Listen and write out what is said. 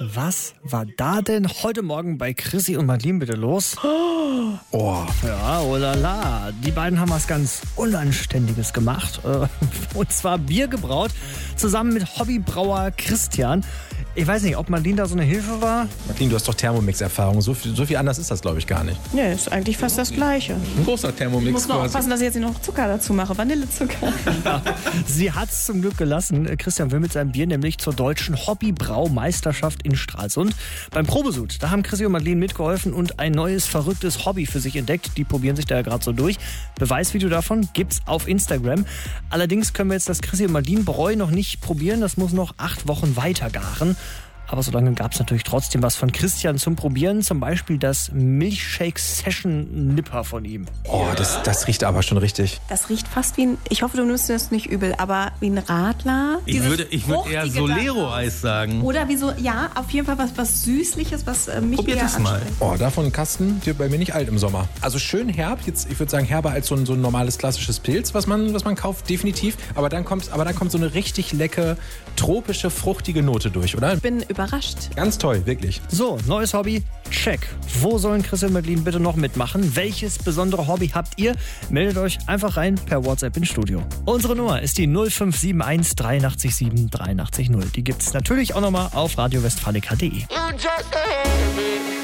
Was war da denn heute Morgen bei Chrissy und Madeleine bitte los? Oh, ja, oh la la. Die beiden haben was ganz Unanständiges gemacht. Und zwar Bier gebraut, zusammen mit Hobbybrauer Christian. Ich weiß nicht, ob Madeleine da so eine Hilfe war. Madeleine, du hast doch Thermomix-Erfahrung. So viel anders ist das, glaube ich, gar nicht. Nee, ist eigentlich fast das Gleiche. Ein großer Thermomix. Ich muss nur aufpassen, dass ich jetzt nicht noch Zucker dazu mache. Vanillezucker. Ja, sie hat es zum Glück gelassen. Christian will mit seinem Bier nämlich zur deutschen Hobbybraumeisterschaft in Stralsund. Beim Probesud, da haben Chrissy und Madeleine mitgeholfen und ein neues, verrücktes Hobby für sich entdeckt. Die probieren sich da ja gerade so durch. Beweisvideo davon gibt's auf Instagram. Allerdings können wir jetzt das Chrissy und Madeleine Bräu noch nicht probieren. Das muss noch 8 Wochen weiter garen. Aber so lange gab es natürlich trotzdem was von Christian zum Probieren. Zum Beispiel das Milchshake Session Nipper von ihm. Oh, das riecht aber schon richtig. Das riecht fast wie ein, ich hoffe, du nimmst das nicht übel, aber wie ein Radler. Ich würde eher Solero-Eis sagen. Oder wie so, ja, auf jeden Fall was Süßliches, was mich Probiert eher es mal. anstrengt. Oh, davon ein Kasten wird bei mir nicht alt im Sommer. Also schön herb, jetzt, ich würde sagen herber als so ein normales klassisches Pilz, was man kauft, definitiv. Aber dann kommt so eine richtig leckere, tropische, fruchtige Note durch, oder? Ich bin überrascht. Ganz toll, wirklich. So, neues Hobby, check. Wo sollen Chrissy und Madeleine bitte noch mitmachen? Welches besondere Hobby habt ihr? Meldet euch einfach rein per WhatsApp ins Studio. Unsere Nummer ist die 0571 83 7 83 0. Die gibt's natürlich auch nochmal auf radiowestfalica.de. You just a